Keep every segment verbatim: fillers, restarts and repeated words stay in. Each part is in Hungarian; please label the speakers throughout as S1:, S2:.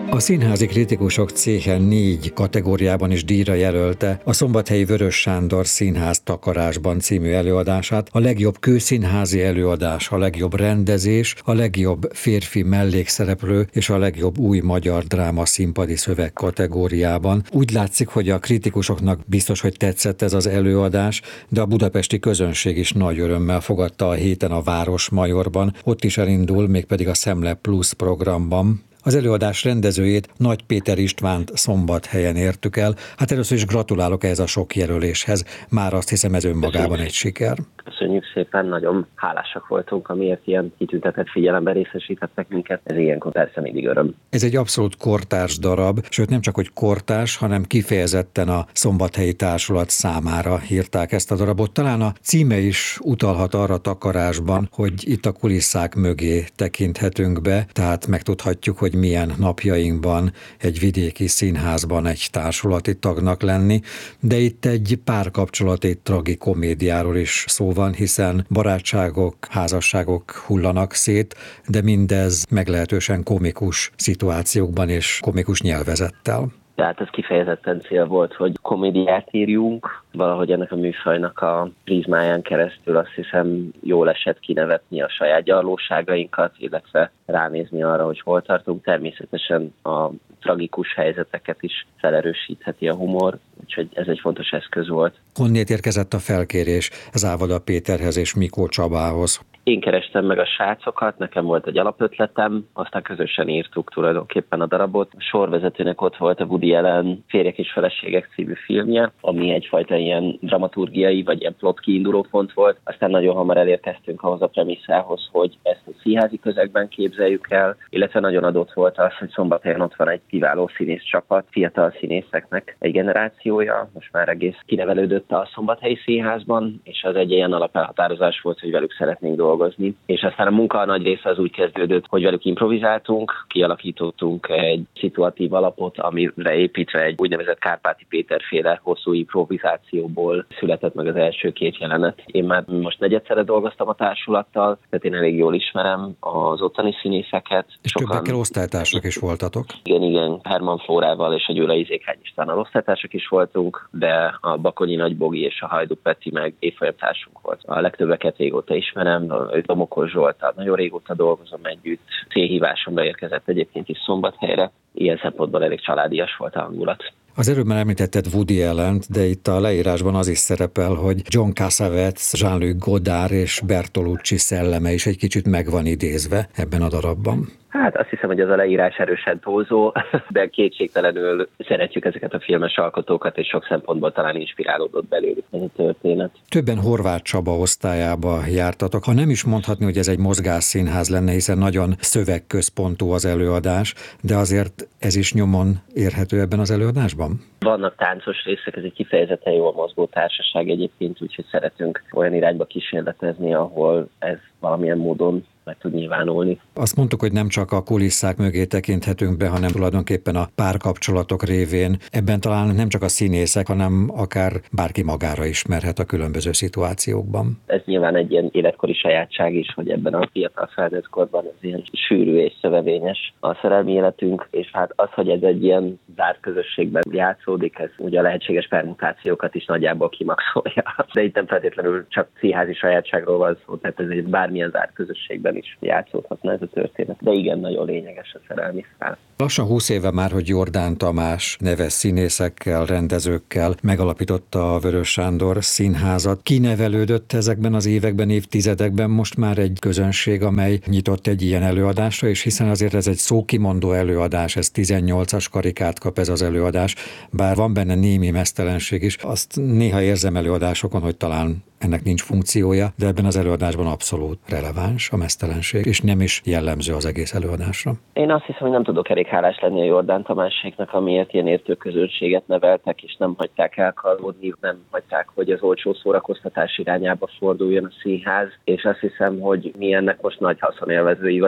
S1: A Színházi Kritikusok Céhe négy kategóriában is díjra jelölte a Szombathelyi Vörös Sándor Színház Takarásban című előadását, a legjobb kőszínházi előadás, a legjobb rendezés, a legjobb férfi mellékszereplő és a legjobb új magyar dráma színpadi szöveg kategóriában. Úgy látszik, hogy a kritikusoknak biztos, hogy tetszett ez az előadás, de a budapesti közönség is nagy örömmel fogadta a héten a Városmajorban, ott is elindul, mégpedig a Szemle Plus programban. Az előadás rendezőjét, Nagy Péter Istvánt Szombathelyen értük el. Hát először is gratulálok ehhez a sok jelöléshez. Már azt hiszem, ez önmagában egy siker.
S2: Köszönjük szépen, nagyon hálásak voltunk, amiért ilyen kitüntetett figyelemben részesítettek minket. Ez ilyenkor persze mindig öröm.
S1: Ez egy abszolút kortárs darab, sőt nem csak hogy kortárs, hanem kifejezetten a Szombathelyi Társulat számára írták ezt a darabot. Talán a címe is utalhat arra Takarásban, hogy itt a kulisszák mögé tekinthetünk be, tehát megtudhatjuk, hogy milyen napjainkban egy vidéki színházban egy társulati tagnak lenni, de itt egy párkapcsolati tragikomédiáról is szó van, hiszen barátságok, házasságok hullanak szét, de mindez meglehetősen komikus szituációkban és komikus nyelvezettel.
S2: Tehát ez kifejezetten cél volt, hogy komédiát írjunk, valahogy ennek a műfajnak a prizmáján keresztül azt hiszem jól esett kinevetni a saját gyarlóságainkat, illetve ránézni arra, hogy hol tartunk. Természetesen a tragikus helyzeteket is felerősítheti a humor, úgyhogy ez egy fontos eszköz volt.
S1: Honnét érkezett a felkérés Závada Péterhez és Mikó Csabához?
S2: Én kerestem meg a srácokat, nekem volt egy alapötletem, aztán közösen írtuk tulajdonképpen a darabot. A sorvezetőnek ott volt a Woody Allen Férjek és feleségek című filmje, ami egyfajta ilyen dramaturgiai vagy ilyen plot kiinduló pont volt. Aztán nagyon hamar elérkeztünk ahhoz a premisszához, hogy ezt a színházi közegben képzeljük el, illetve nagyon adott volt az, hogy Szombathelyen ott van egy kiváló színész csapat, fiatal színészeknek egy generációja, most már egész kinevelődött a Szombathelyi Színházban, és az egy ilyen alapelhatározás volt, hogy velük szeretnénk dolgozni. És aztán a munka nagy része az úgy kezdődött, hogy velük improvizáltunk, kialakítottunk egy szituatív alapot, amire építve egy úgynevezett Kárpáti Péter-féle hosszú improvizációból született meg az első két jelenet. Én már most negyedszerre dolgoztam a társulattal, tehát én elég jól ismerem az ottani színészeket.
S1: És sokan... többekkel osztálytársak is voltatok?
S2: Igen, igen. Herman Flórával és a Gyulai Zékány Istvánnal osztálytársak is voltunk, de a Bakonyi Nagybogi és a Hajdú Peti meg évfolyamtársunk volt. A legtöbbeket régóta ismerem, Domokos Zsolttal nagyon régóta dolgozom együtt. Célhívásomra érkezett egyébként is Szombathelyre. Ilyen szempontból elég családias volt a hangulat.
S1: Az előbb már említetted Woody Allent, de itt a leírásban az is szerepel, hogy John Cassavetes, Jean-Luc Godard és Bertolucci szelleme is egy kicsit meg van idézve ebben a darabban.
S2: Hát azt hiszem, hogy ez a leírás erősen túlzó, de kétségtelenül szeretjük ezeket a filmes alkotókat, és sok szempontból talán inspirálódott belőlük ez a történet.
S1: Többen Horváth Csaba osztályába jártatok. Ha nem is mondhatni, hogy ez egy mozgásszínház lenne, hiszen nagyon szövegközpontú az előadás, de azért ez is nyomon érhető ebben az előadásban?
S2: Vannak táncos részek, ez egy kifejezetten jól mozgó társaság egyébként, úgyhogy szeretünk olyan irányba kísérletezni, ahol ez valamilyen módon meg tud nyilvánulni.
S1: Azt mondtuk, hogy nem csak a kulisszák mögé tekinthetünk be, hanem tulajdonképpen a párkapcsolatok révén. Ebben talán nem csak a színészek, hanem akár bárki magára ismerhet a különböző szituációkban.
S2: Ez nyilván egy ilyen életkori sajátság is, hogy ebben a fiatal felnőtt korban ez ilyen sűrű és szövevényes a szerelmi életünk, és hát az, hogy ez egy ilyen zárt közösségben játszódik, ez ugye a lehetséges permutációkat is nagyjából kimaxolja. De itt nem feltétlenül csak színházi sajátságról van szó, tehát ez egy bármilyen zárt közösségben is játszódhatna ez a történet. De igen, nagyon lényeges a szerelmi szál.
S1: Lassan húsz éve már, hogy Jordán Tamás neves színészekkel, rendezőkkel megalapította a Vörös Sándor Színházat. Kinevelődött ezekben az években, évtizedekben most már egy közönség, amely nyitott egy ilyen előadásra, és hiszen azért ez egy szókimondó előadás, ez tizennyolcas karikát kap ez az előadás, bár van benne némi meztelenség is. Azt néha érzem előadásokon, hogy talán ennek nincs funkciója, de ebben az előadásban abszolút releváns a mesztelenség, és nem is jellemző az egész előadásra.
S2: Én azt hiszem, hogy nem tudok elég hálás lenni a Jordán Tamáséknak, amiért ilyen értő közönséget neveltek, és nem hagyták elkalódni, nem hagyták, hogy az olcsó szórakoztatás irányába forduljon a színház, és azt hiszem, hogy mi ennek most nagy haszonélvezői vagyunk.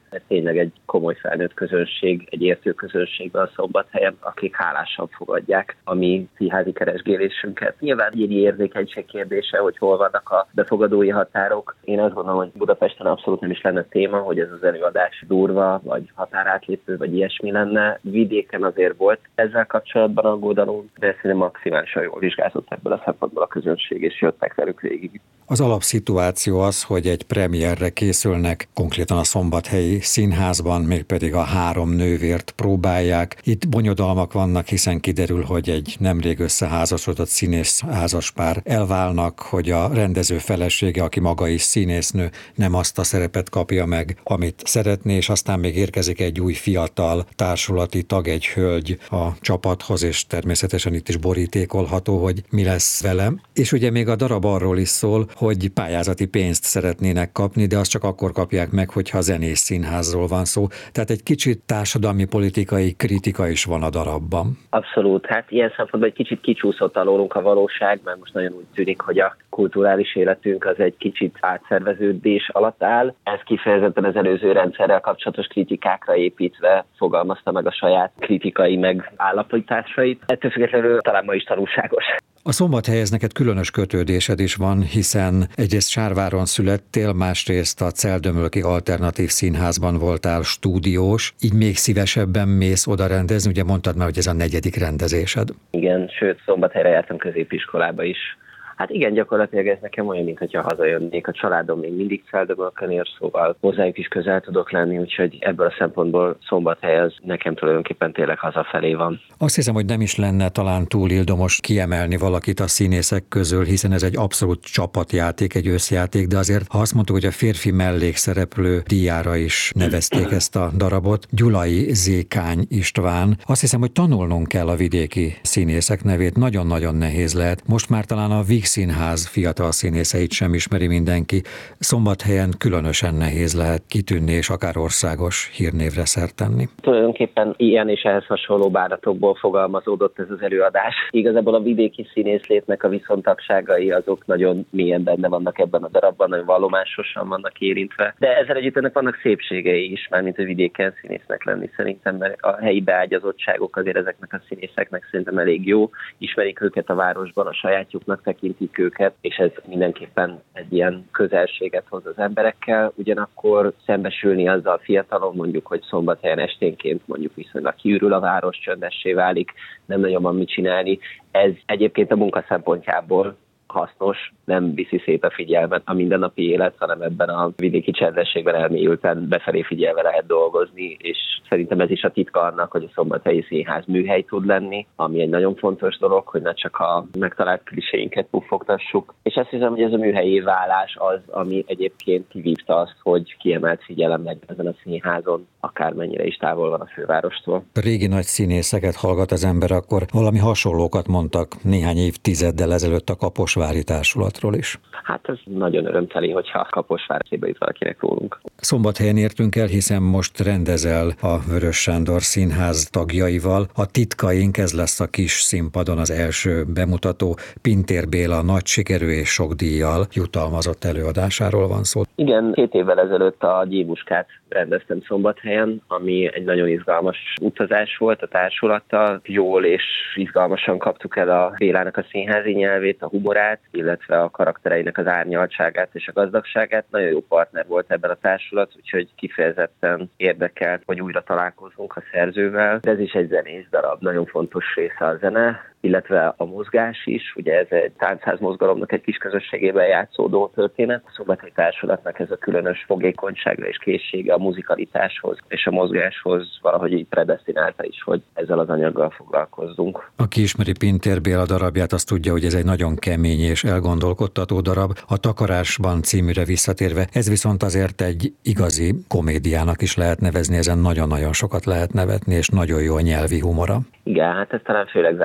S2: Ez tényleg egy komoly felnőtt közönség, egy értő közönségben a Szombathelyen, akik hálásan fogadják a mi színházi keresgélésünket. Nyilván egy érzékenység kérdése, hogy hol vannak a befogadói határok. Én azt gondolom, hogy Budapesten abszolút nem is lenne téma, hogy ez az előadás durva, vagy határátlépő, vagy ilyesmi lenne. Vidéken azért volt ezzel kapcsolatban aggódalom, de szerintem maximálisan jól vizsgázott ebből a szempontból a közönség, és jöttek velük végig.
S1: Az alapszituáció az, hogy egy premierre készülnek, konkrétan a Szombathelyi Színházban, mégpedig a Három nővért próbálják. Itt bonyodalmak vannak, hiszen kiderül, hogy egy nemrég összeházasodott színész házaspár elválnak, hogy a rendező felesége, aki maga is színésznő, nem azt a szerepet kapja meg, amit szeretné, és aztán még érkezik egy új fiatal társulati tag, egy hölgy a csapathoz, és természetesen itt is borítékolható, hogy mi lesz velem. És ugye még a darab arról is szól, hogy pályázati pénzt szeretnének kapni, de azt csak akkor kapják meg, hogyha zenész színházról van szó. Tehát egy kicsit társadalmi politikai kritika is van a darabban.
S2: Abszolút. Hát ilyen szempontból egy kicsit kicsúszott alólunk a valóság, mert most nagyon úgy tűnik, hogy a kulturális életünk az egy kicsit átszerveződés alatt áll. Ez kifejezetten az előző rendszerrel kapcsolatos kritikákra építve fogalmazta meg a saját kritikai megállapításait. Ettől függetlenül talán ma is tanulságos.
S1: A Szombathelyhez neked különös kötődésed is van, hiszen egyrészt Sárváron születtél, másrészt a Celldömölki Alternatív Színházban voltál stúdiós, így még szívesebben mész oda rendezni, ugye mondtad már, hogy ez a negyedik rendezésed.
S2: Igen, sőt, Szombathelyre jártam középiskolába is. Hát igen, gyakorlatilag ez nekem olyan, mintha hazajönnék. A családom még mindig Celldömölkön ér, szóval hozzájuk is közel tudok lenni, úgyhogy ebből a szempontból Szombathely az nekem tulajdonképpen tényleg hazafelé van.
S1: Azt hiszem, hogy nem is lenne talán túl ildomos kiemelni valakit a színészek közül, hiszen ez egy abszolút csapatjáték, egy összjáték, de azért, ha azt mondtuk, hogy a férfi mellékszereplő díjára is nevezték ezt a darabot, Gyulai Zékány István. Azt hiszem, hogy tanulnunk kell a vidéki színészek nevét, nagyon-nagyon nehéz lehet. Most már talán a Víg Színház fiatal színészeit sem ismeri mindenki. Szombathelyen különösen nehéz lehet kitűnni, és akár országos hírnévre szert tenni.
S2: Tulajdonképpen ilyen és ehhez hasonló báratokból fogalmazódott ez az előadás. Igazából a vidéki színészlétnek a viszontagságai azok nagyon mélyen benne vannak ebben a darabban, nagyon vallomásosan vannak érintve. De ezzel együtt ennek vannak szépségei is, mármint a vidéken színésznek lenni szerintem, mert a helyi beágyazottságok azért ezeknek a színészeknek szerintem elég jó. Ismerik őket a városban, a sajátjuknak tekintik őket, és ez mindenképpen egy ilyen közelséget hoz az emberekkel, ugyanakkor szembesülni azzal fiatalon, mondjuk, hogy Szombathelyen esténként mondjuk viszonylag kiürül a város, csöndessé válik, nem nagyon van mit csinálni. Ez egyébként a munka szempontjából hasznos, nem viszi szét a figyelmet a mindennapi élet, hanem ebben a vidéki csendességben elmélyülten befelé figyelve lehet dolgozni, és szerintem ez is a titka annak, hogy a Szombathelyi Színház műhely tud lenni, ami egy nagyon fontos dolog, hogy ne csak a megtalált kliséinket puffogtassuk. És azt hiszem, hogy ez a műhelyi válás az, ami egyébként kivívta azt, hogy kiemelt figyelem legyen ezen a színházon, akármennyire is távol van a fővárostól.
S1: A régi nagy színészeket hallgat az ember, akkor valami hasonlókat mondtak néhány évtizeddel ezelőtt a Kaposvári Társulatról is.
S2: Hát ez nagyon örömteli, hogyha Kaposvár eszébe jut valakinek rólunk.
S1: Szombathelyen értünk el, hiszen most rendezel a Vörös Sándor Színház tagjaival. A Titkaink, ez lesz a kis színpadon az első bemutató. Pintér Béla nagy sikerű és sok díjjal jutalmazott előadásáról van szó.
S2: Igen, két évvel ezelőtt a Gyébuskát rendeztem Szombathelyen, ami egy nagyon izgalmas utazás volt a társulattal. Jól és izgalmasan kaptuk el a Bélának a színházi nyelvét, a humorát, illetve a karaktereinek az árnyaltságát és a gazdagságát. Nagyon jó partner volt ebben a társulat, úgyhogy kifejezetten érdekelt, hogy újra találkozunk a szerzővel. De ez is egy zenész darab, nagyon fontos része a zene, illetve a mozgás is. Ugye ez egy táncház mozgalomnak egy kis közösségében játszódó történet. A Szombathelyi Társulatnak ez a különös fogékonysága és készsége a muzikalitáshoz és a mozgáshoz valahogy így predesztinálta is, hogy ezzel az anyaggal foglalkozzunk.
S1: Aki ismeri Pintér Béla darabját, azt tudja, hogy ez egy nagyon kemény és elgondolkodtató darab. A Takarásban címűre visszatérve, ez viszont azért egy igazi komédiának is lehet nevezni, ezen nagyon-nagyon sokat lehet nevetni, és nagyon jó a nyelvi humora.
S2: Igen, hát ez talán főleg Závada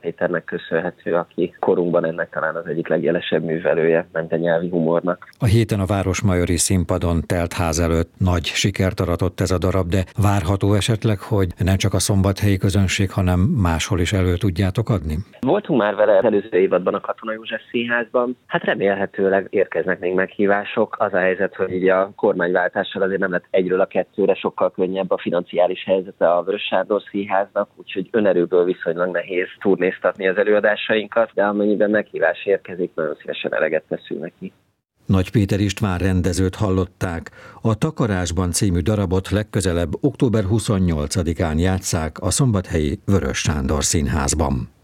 S2: Péternek köszönhető, aki korunkban ennek talán az egyik legjelesebb művelője, ment a nyelvi humornak.
S1: A héten a Városmajori Színpadon telt ház előtt nagy sikert aratott ez a darab, de várható esetleg, hogy nem csak a szombathelyi közönség, hanem máshol is elő tudjátok adni?
S2: Voltunk már vele az előző évadban a Katona József Színházban. Hát remélhetőleg érkeznek még meghívások. Az a helyzet, hogy így a kormányváltással azért nem lett egyről a kettőre, sokkal könnyebb a financiális helyzete a Vörös Sándor Színháznak, úgyhogy önerőből viszonylag nehéz turnéztatni az előadásainkat, de amennyiben meghívás érkezik, nagyon szívesen eleget teszünk neki.
S1: Nagy Péter István rendezőt hallották. A Takarásban című darabot legközelebb október huszonnyolcadikán játsszák a szombathelyi Vörös Sándor Színházban.